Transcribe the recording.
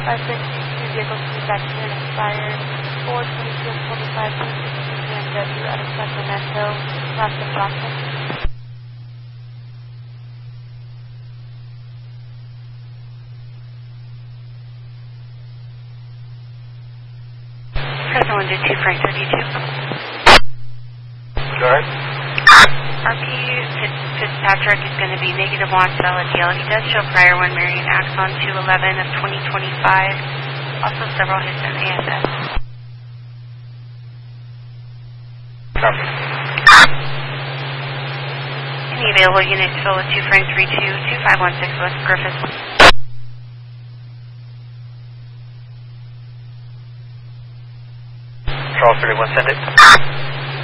5622 vehicle transaction expired 422 and 25 BMW out of Sacramento, Roscoe Johnson. Fresno 122 Frank 32. Go ahead. RP Fitzpatrick is going to be negative on solid deal. He does show prior one Marion Axon 211 of 2025. Also several hits in ASS. Copy. Any available units fill with 2 Frank 32 2516 West Griffith. Charles 31, send it.